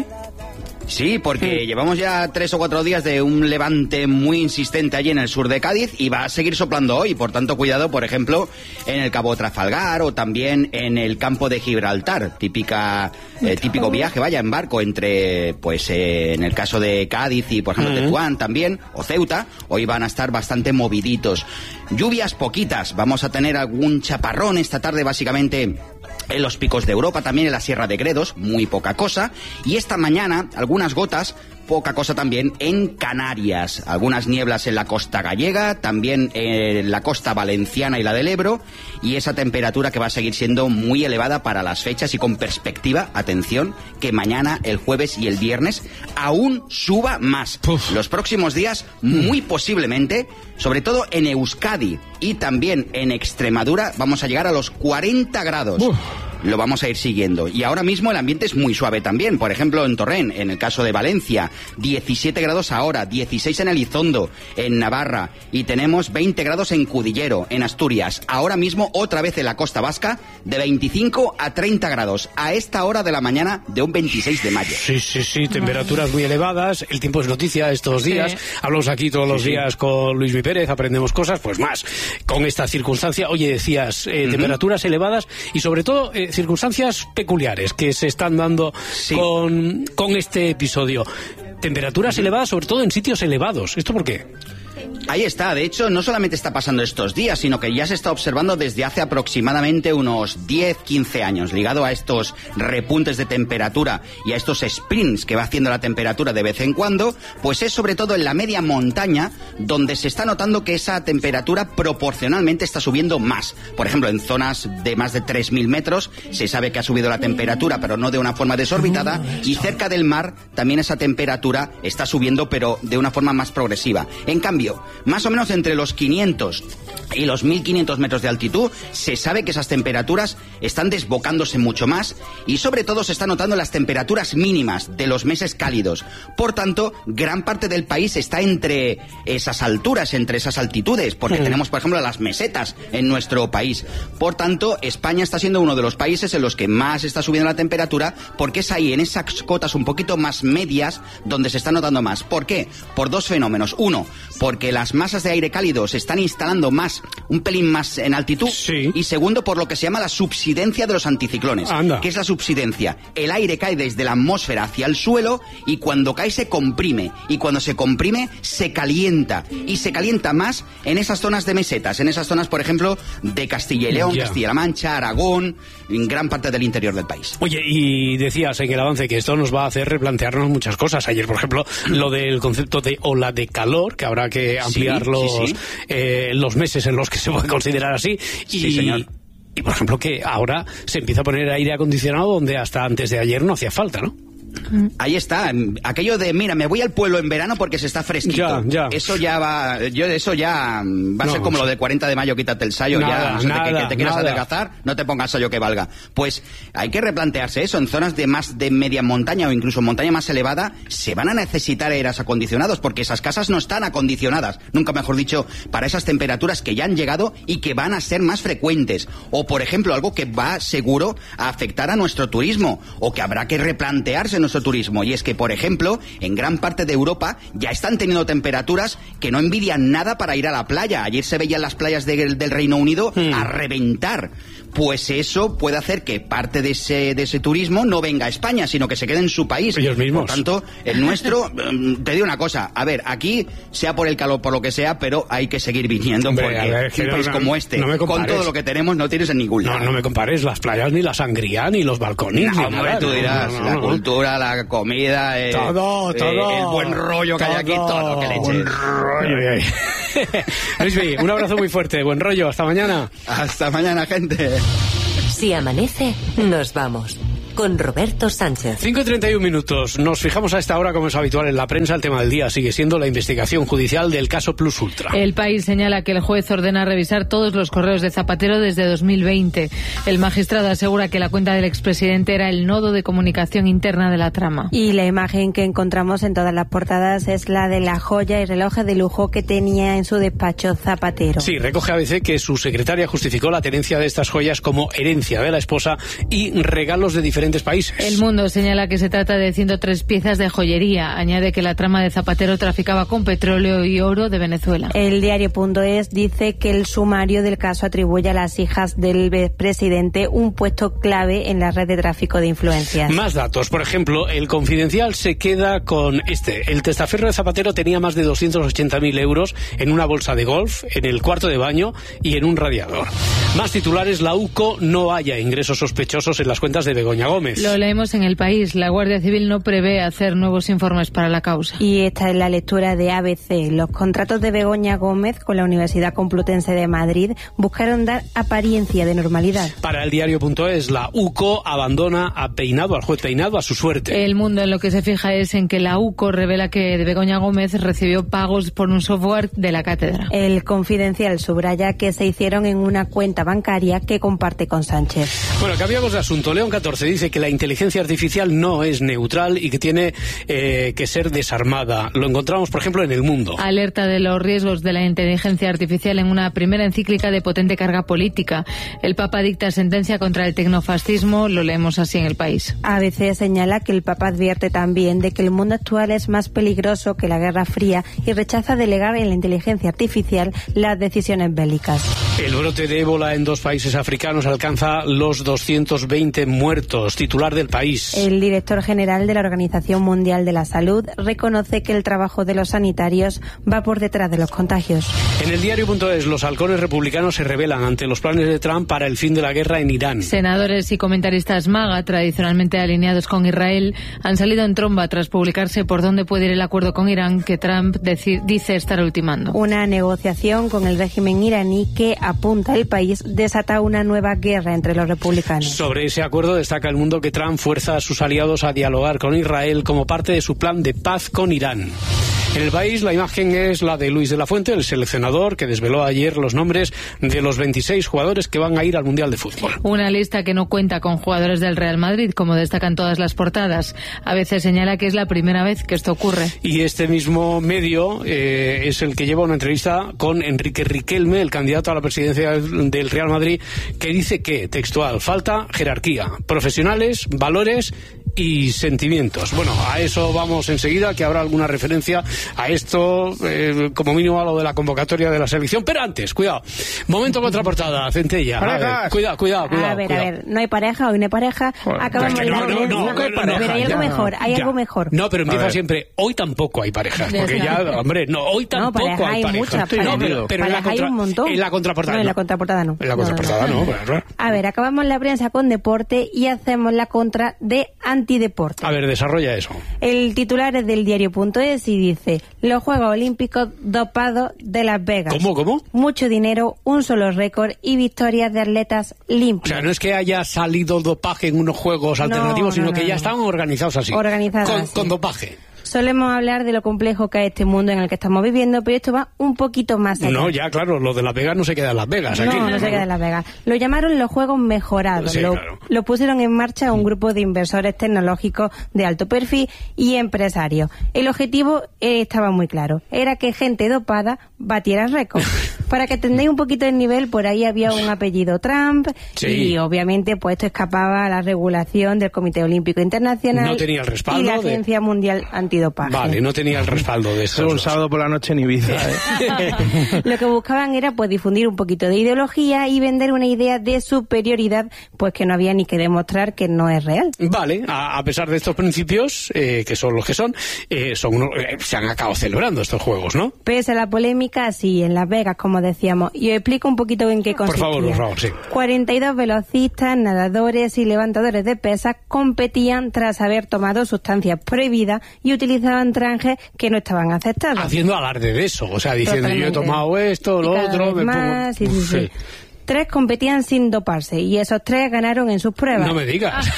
Sí, porque sí. llevamos ya tres o cuatro días de un levante muy insistente allí en el sur de Cádiz y va a seguir soplando hoy. Por tanto, cuidado, por ejemplo, en el Cabo Trafalgar o también en el campo de Gibraltar. Típica, eh, típico viaje, vaya, en barco entre, pues, eh, en el caso de Cádiz y, por ejemplo, uh-huh. Tetuán también, o Ceuta. Hoy van a estar bastante moviditos. Lluvias poquitas. Vamos a tener algún chaparrón esta tarde, básicamente... en los picos de Europa, también en la Sierra de Gredos, muy poca cosa. Y esta mañana, algunas gotas, poca cosa también en Canarias. Algunas nieblas en la costa gallega, también en la costa valenciana y la del Ebro. Y esa temperatura que va a seguir siendo muy elevada para las fechas y con perspectiva, atención, que mañana, el jueves y el viernes aún suba más. Uf. Los próximos días, muy posiblemente, sobre todo en Euskadi y también en Extremadura, vamos a llegar a los cuarenta grados. Uf. Lo vamos a ir siguiendo. Y ahora mismo el ambiente es muy suave también. Por ejemplo, en Torrent, en el caso de Valencia, diecisiete grados ahora, dieciséis en Elizondo, en Navarra, y tenemos veinte grados en Cudillero, en Asturias. Ahora mismo, otra vez en la costa vasca, de veinticinco a treinta grados, a esta hora de la mañana de un veintiséis de mayo. Sí, sí, sí, temperaturas muy elevadas. El tiempo es noticia estos días. Sí. Hablamos aquí todos los sí, días sí. con Luismi Pérez, aprendemos cosas, pues más con esta circunstancia. Oye, decías, eh, uh-huh. temperaturas elevadas y sobre todo... Eh, circunstancias peculiares que se están dando sí. con, con este episodio. Temperaturas uh-huh. elevadas, sobre todo en sitios elevados. ¿Esto por qué? Ahí está, de hecho, no solamente está pasando estos días, sino que ya se está observando desde hace aproximadamente unos diez, quince años, ligado a estos repuntes de temperatura y a estos sprints que va haciendo la temperatura de vez en cuando, pues es sobre todo en la media montaña donde se está notando que esa temperatura proporcionalmente está subiendo más. Por ejemplo, en zonas de más de tres mil metros se sabe que ha subido la temperatura, pero no de una forma desorbitada, y cerca del mar también esa temperatura está subiendo, pero de una forma más progresiva. En cambio, más o menos entre los quinientos y los mil quinientos metros de altitud, se sabe que esas temperaturas están desbocándose mucho más y sobre todo se están notando las temperaturas mínimas de los meses cálidos. Por tanto, gran parte del país está entre esas alturas, entre esas altitudes, porque sí. tenemos, por ejemplo, las mesetas en nuestro país. Por tanto, España está siendo uno de los países en los que más está subiendo la temperatura, porque es ahí, en esas cotas un poquito más medias, donde se está notando más. ¿Por qué? Por dos fenómenos. Uno, porque las masas de aire cálido se están instalando más, un pelín más en altitud. Sí. Y segundo, por lo que se llama la subsidencia de los anticiclones. Anda. ¿Qué es la subsidencia? El aire cae desde la atmósfera hacia el suelo y cuando cae se comprime. Y cuando se comprime se calienta. Y se calienta más en esas zonas de mesetas, en esas zonas, por ejemplo, de Castilla y León, Ya. Castilla-La Mancha, Aragón, en gran parte del interior del país. Oye, y decías en el avance que esto nos va a hacer replantearnos muchas cosas. Ayer, por ejemplo, lo del concepto de ola de calor, que habrá que ampliar Sí, los, sí, sí. Eh, los meses en los que se puede considerar así. Y, Sí, señor. y, por ejemplo, que ahora se empieza a poner aire acondicionado donde hasta antes de ayer no hacía falta, ¿no? Ahí está, aquello de, mira, me voy al pueblo en verano porque se está fresquito. Ya, ya. Eso ya va, yo de eso ya va a No, ser como sí. lo de cuarenta de mayo, quítate el sayo, Nada, ya, no sé, nada, que, que te quieras nada. adelgazar, no te pongas sayo que valga. Pues hay que replantearse eso, en zonas de más de media montaña o incluso montaña más elevada, se van a necesitar aires acondicionados porque esas casas no están acondicionadas, nunca mejor dicho, para esas temperaturas que ya han llegado y que van a ser más frecuentes. O, por ejemplo, algo que va seguro a afectar a nuestro turismo o que habrá que replantearse nuestro turismo, y es que, por ejemplo, en gran parte de Europa ya están teniendo temperaturas que no envidian nada para ir a la playa. Ayer se veían las playas de, del Reino Unido Hmm. a reventar. Pues eso puede hacer que parte de ese, de ese turismo no venga a España, sino que se quede en su país. Ellos mismos. Por tanto, el nuestro, mm, te digo una cosa, a ver, aquí, sea por el calor, por lo que sea, pero hay que seguir viniendo, Hombre, porque a ver, que un no, país no, como este, no me con compares. todo lo que tenemos, no tienes en ningún lado. No, no me compares las playas, ni la sangría, ni los balcones. No, ni hombre, nada. tú dirás, No, no, la no. cultura, la comida, eh, Todo, eh, todo. el buen rollo que hay aquí, todo, que le Buen eches. rollo. Ay, ay. Luismi, un abrazo muy fuerte, buen rollo, hasta mañana. Hasta mañana, gente. Si amanece, nos vamos. Con Roberto Sánchez. cinco y treinta y un minutos. Nos fijamos a esta hora, como es habitual en la prensa. El tema del día sigue siendo la investigación judicial del caso Plus Ultra. El País señala que el juez ordena revisar todos los correos de Zapatero desde dos mil veinte. El magistrado asegura que la cuenta del expresidente era el nodo de comunicación interna de la trama. Y la imagen que encontramos en todas las portadas es la de la joya y relojes de lujo que tenía en su despacho Zapatero. Sí, recoge A B C que su secretaria justificó la tenencia de estas joyas como herencia de la esposa y regalos de diferentes países. El Mundo señala que se trata de ciento tres piezas de joyería. Añade que la trama de Zapatero traficaba con petróleo y oro de Venezuela. El diario.es dice que el sumario del caso atribuye a las hijas del presidente un puesto clave en la red de tráfico de influencias. Más datos. Por ejemplo, el Confidencial se queda con este. El testaferro de Zapatero tenía más de doscientos ochenta mil euros en una bolsa de golf, en el cuarto de baño y en un radiador. Más titulares. La U C O no halla ingresos sospechosos en las cuentas de Begoña Gómez. Lo leemos en El País. La Guardia Civil no prevé hacer nuevos informes para la causa. Y esta es la lectura de A B C. Los contratos de Begoña Gómez con la Universidad Complutense de Madrid buscaron dar apariencia de normalidad. Para el diario.es, la U C O abandona a Peinado, al juez Peinado, a su suerte. El Mundo en lo que se fija es en que la U C O revela que Begoña Gómez recibió pagos por un software de la cátedra. El Confidencial subraya que se hicieron en una cuenta bancaria que comparte con Sánchez. Bueno, cambiamos de asunto. León catorce dice que la inteligencia artificial no es neutral y que tiene eh, que ser desarmada. Lo encontramos, por ejemplo, en El Mundo. Alerta de los riesgos de la inteligencia artificial en una primera encíclica de potente carga política. El Papa dicta sentencia contra el tecnofascismo, lo leemos así en El País. A B C señala que el Papa advierte también de que el mundo actual es más peligroso que la Guerra Fría y rechaza delegar en la inteligencia artificial las decisiones bélicas. El brote de ébola en dos países africanos alcanza los doscientos veinte muertos. Titular del País. El director general de la Organización Mundial de la Salud reconoce que el trabajo de los sanitarios va por detrás de los contagios. En el diario.es, los halcones republicanos se rebelan ante los planes de Trump para el fin de la guerra en Irán. Senadores y comentaristas MAGA, tradicionalmente alineados con Israel, han salido en tromba tras publicarse por dónde puede ir el acuerdo con Irán que Trump deci- dice estar ultimando. Una negociación con el régimen iraní que, apunta el País, desata una nueva guerra entre los republicanos. Sobre ese acuerdo destaca El Mundo que Trump fuerza a sus aliados a dialogar con Israel como parte de su plan de paz con Irán. En El País, la imagen es la de Luis de la Fuente, el seleccionador que desveló ayer los nombres de los veintiséis jugadores que van a ir al Mundial de Fútbol. Una lista que no cuenta con jugadores del Real Madrid, como destacan todas las portadas. A veces señala que es la primera vez que esto ocurre. Y este mismo medio eh, es el que lleva una entrevista con Enrique Riquelme, el candidato a la presidencia del Real Madrid, que dice que, textual, falta jerarquía, profesionales, valores y sentimientos. Bueno, a eso vamos enseguida, que habrá alguna referencia a esto, eh, como mínimo a lo de la convocatoria de la selección. Pero antes, cuidado, momento contraportada, Centella. A ver, cuidado, cuidado, cuidado. A ver, cuidado. a ver, no hay pareja, hoy no hay pareja. Bueno, Acabamos es que no, la no, no, no, pero no, hay algo ya, mejor, hay ya. algo mejor. No, pero empieza A ver. siempre, hoy tampoco hay parejas, porque ya, hombre, no, hoy tampoco pareja, hay hay parejas. muchas No, parejas. pero, pero en, la Pareja hay contra, un montón. en la contraportada No, no. en la contraportada no. En la No, no, contraportada no, no. pues, claro. A ver, acabamos la prensa con deporte y hacemos la contra de antideporte. A ver, desarrolla eso. El titular es del diario punto es y dice: los Juegos Olímpicos dopados de Las Vegas. ¿Cómo, cómo? Mucho dinero, un solo récord y victorias de atletas O limpios. sea, no es que haya salido dopaje en unos juegos No, alternativos, sino no, que no, ya no. estaban organizados así. Organizados Con, así. con dopaje. Solemos hablar de lo complejo que es este mundo en el que estamos viviendo, pero esto va un poquito más allá. No, ya, claro, lo de Las Vegas no se queda en Las Vegas. Aquí. No, no se queda en Las Vegas. Lo llamaron los Juegos Mejorados. Sí, lo, claro. lo pusieron en marcha un grupo de inversores tecnológicos de alto perfil y empresarios. El objetivo eh, estaba muy claro. Era que gente dopada batiera récords. Para que entendáis un poquito el nivel, por ahí había un apellido Trump Sí. y obviamente pues esto escapaba a la regulación del Comité Olímpico Internacional No tenía el respaldo y la de- Agencia Mundial Antidopaje. Vale, no tenía el respaldo de eso. Un sábado por la noche en Ibiza. ¿eh? Lo que buscaban era pues difundir un poquito de ideología y vender una idea de superioridad, pues que no había ni que demostrar que no es real. Vale, a, a pesar de estos principios, eh, que son los que son, eh, son uno- eh, se han acabado celebrando estos juegos, ¿no? Pese a la polémica, sí, en Las Vegas, como decíamos. Y os explico un poquito en qué Por consistía. favor, por favor, sí. cuarenta y dos velocistas, nadadores y levantadores de pesas competían tras haber tomado sustancias prohibidas y utilizaban trajes que no estaban aceptados. Haciendo alarde de eso, o sea, diciendo yo he Totalmente. tomado esto, lo Y cada otro, vez me más, pongo... sí, sí, sí. Tres competían sin doparse y esos tres ganaron en sus pruebas. No me digas.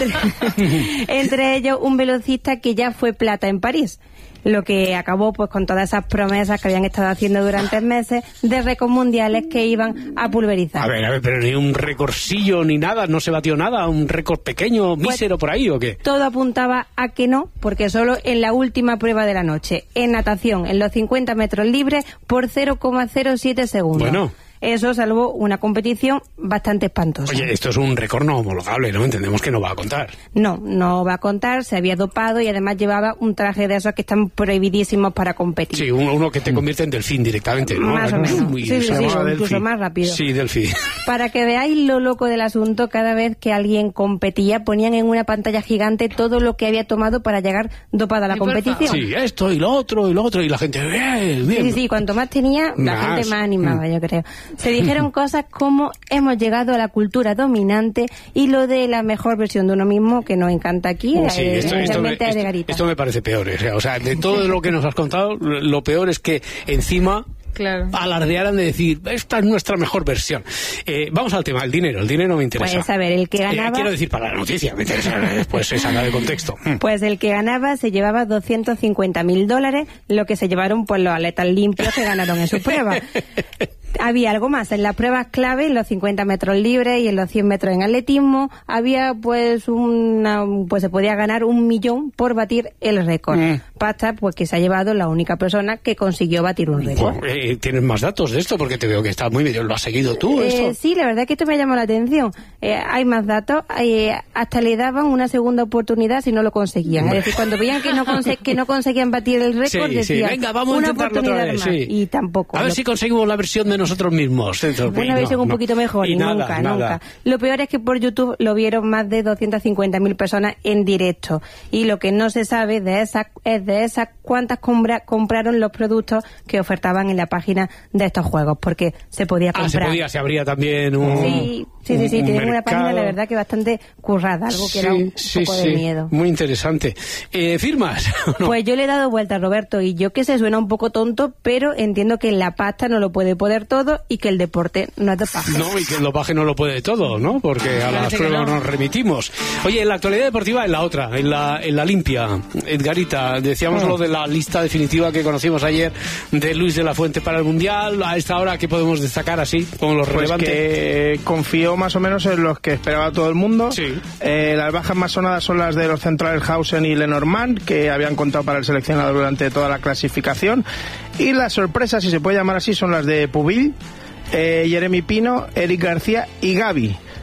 Entre, entre ellos un velocista que ya fue plata en París. Lo que acabó pues con todas esas promesas que habían estado haciendo durante meses de récords mundiales que iban a pulverizar. A ver, a ver, pero ni un récordcillo ni nada, no se batió nada, un récord pequeño, mísero por ahí, ¿o qué? Todo apuntaba a que no, porque solo en la última prueba de la noche, en natación, en los cincuenta metros libres, por cero coma cero siete segundos. Bueno. Eso salvó una competición bastante espantosa. Oye, esto es un récord no homologable, ¿no? Entendemos que no va a contar. No, no va a contar, se había dopado y además llevaba un traje de esos que están prohibidísimos para competir. Sí, uno, uno que te convierte en delfín directamente, ¿no? Más o menos. Muy- Sí, sí, se sí, llama o delfín. incluso más rápido. Sí, delfín. Para que veáis lo loco del asunto, cada vez que alguien competía ponían en una pantalla gigante todo lo que había tomado para llegar dopado a la competición. Sí, esto y lo otro y lo otro y la gente, bien, bien. Sí, sí, sí, cuanto más tenía, la Más. gente más animaba, yo creo. Se dijeron cosas como hemos llegado a la cultura dominante y lo de la mejor versión de uno mismo que nos encanta aquí, Sí, eh, esto, esto me, especialmente de esto- Garita. esto me parece peor. O sea, o sea, de todo lo que nos has contado, lo peor es que encima Claro. alardearan de decir, esta es nuestra mejor versión. Eh, vamos al tema, el dinero. El dinero me interesa. Pues a ver, el que Eh, ganaba... quiero decir, para la noticia, me interesa, después se saca de contexto. Mm. Pues el que ganaba se llevaba doscientos cincuenta mil dólares, lo que se llevaron pues los atletas limpios que ganaron en sus pruebas. Había algo más, en las pruebas clave, en los cincuenta metros libres y en los cien metros en atletismo, había pues una, pues se podía ganar un millón por batir el récord. Mm. Pasta pues que se ha llevado la única persona que consiguió batir un récord. Pues, eh, ¿tienes más datos de esto? Porque te veo que está muy medio. ¿Lo has seguido tú esto? Eh, sí, la verdad es que esto me llamó la atención. Eh, hay más datos, eh, hasta le daban una segunda oportunidad si no lo conseguían. Es decir, cuando veían que no, conse- que no conseguían batir el récord, Sí, sí. decían, Venga, vamos a una intentarlo otra oportunidad vez, más. sí. Y tampoco. A ver Lo- si conseguimos la versión de nosotros mismos. Una versión un poquito mejor y, nada, nunca, nada. nunca. Lo peor es que por YouTube lo vieron más de doscientas cincuenta mil personas en directo. Y lo que no se sabe de esas es de esas cuántas compra- compraron los productos que ofertaban en la página de estos juegos, porque se podía Ah, se comprar. podía, se abría también un. Sí, sí, sí, sí, un tienen una mercado. página, la verdad, que bastante currada, algo que era un Sí, poco sí, de miedo. Muy interesante. Eh, ¿Firmas? ¿O no? Pues yo le he dado vuelta, Roberto, y yo que se suena un poco tonto, pero entiendo que la pasta no lo puede poder todo y que el deporte no es dopaje. No, y que el dopaje no lo puede todo, ¿no? Porque a las Parece que pruebas no. nos remitimos. Oye, en la actualidad deportiva, en la otra, en la, en la limpia, Edgarita, decíamos Oh. lo de la lista definitiva que conocimos ayer de Luis de la Fuente para el Mundial. A esta hora, ¿qué podemos destacar así, como los Pues relevantes? que confió más o menos en los que esperaba todo el mundo. Sí. Eh, las bajas más sonadas son las de los centrales Hausen y Lenormand, que habían contado para el seleccionador durante toda la clasificación. Y las sorpresas, si se puede llamar así, son las de Pubil, eh, Jeremy Pino, Eric García y Gavi.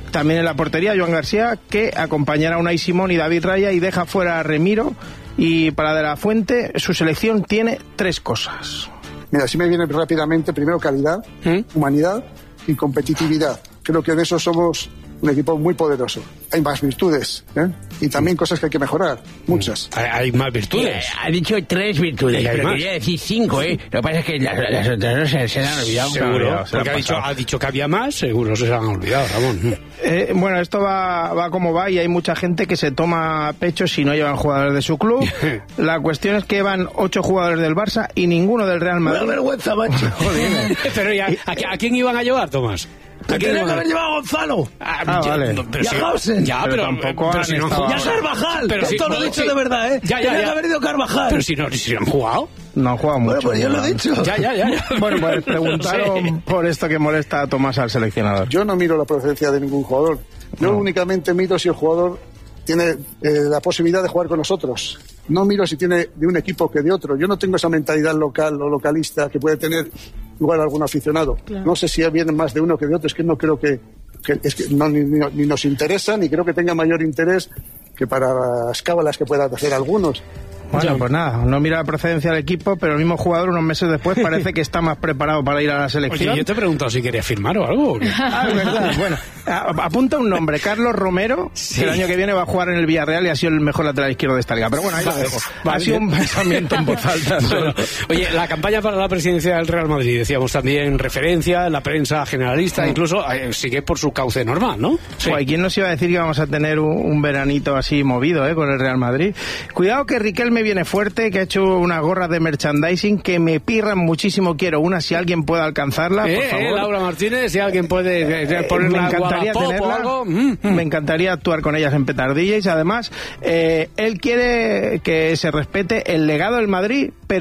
También en la portería, Joan García, que acompañará a Unai Simón y David Raya y deja fuera a Remiro. Y para De La Fuente, su selección tiene tres cosas. Mira, si me viene rápidamente, primero calidad, ¿Mm? humanidad y competitividad. Creo que de eso somos un equipo muy poderoso. Hay más virtudes, ¿eh? Y también cosas que hay que mejorar, muchas. Hay, hay más virtudes. Eh, ha dicho tres virtudes, pero más? Quería decir cinco, ¿eh? Lo que pasa es que las, las otras se, se han olvidado. Seguro, claro, porque ha dicho, ha dicho que había más, seguro se han olvidado, Ramón. Eh, bueno, esto va, va como va y hay mucha gente que se toma pecho si no llevan jugadores de su club. La cuestión es que van ocho jugadores del Barça y ninguno del Real Madrid. Una vergüenza, macho. Joder. Pero ya, ¿a, ¿a quién iban a llevar, Tomás? Tendría que haber llevado a Gonzalo. Ah, ah vale. Y a Hausen. Ya, pero, pero tampoco pero han si no estado... Y a Carvajal. Pero Esto si, lo he dicho sí. de verdad, ¿eh? Ya, ya, Tendría ya. que haber ido Carvajal. Pero si no, si no han jugado. No han jugado mucho. Bueno, pues yo lo he dicho. Ya, ya, ya. Bueno, pues preguntaron sí. por esto que molesta a Tomás al seleccionador. Yo no miro la procedencia de ningún jugador. Yo no. únicamente miro si el jugador tiene eh, la posibilidad de jugar con nosotros. No miro si tiene de un equipo que de otro. Yo no tengo esa mentalidad local o localista que puede tener igual algún aficionado. Claro. No sé si vienen más de uno que de otro. Es que no creo que... que es que no, ni, ni, ni nos interesa, ni creo que tenga mayor interés que para las cábalas que puedan hacer algunos. Bueno, pues nada, no mira la procedencia del equipo, pero el mismo jugador unos meses después parece que está más preparado para ir a la selección. Oye, yo te he preguntado si querías firmar o algo. Ah, es verdad. Bueno, apunta un nombre, Carlos Romero, sí. que el año que viene va a jugar en el Villarreal y ha sido el mejor lateral izquierdo de esta liga. Pero bueno, ahí vale, lo dejo. Vale, ha sido un pensamiento en voz alta. Bueno, oye, la campaña para la presidencia del Real Madrid, decíamos también referencia, la prensa generalista, sí. incluso eh, sigue por su cauce normal, ¿no? Sí. Joder, ¿quién nos iba a decir que vamos a tener un, un veranito así movido eh, con el Real Madrid? Cuidado que Riquelme viene fuerte, que ha hecho unas gorras de merchandising que me pirran muchísimo. Quiero una, si alguien puede alcanzarla, eh, por favor. Eh, Laura Martínez, si alguien puede eh, ponerla. Me encantaría tenerla. Algo. Mm, mm. Me encantaría actuar con ellas en petardillas. Además, eh, él quiere que se respete el legado del Madrid, pero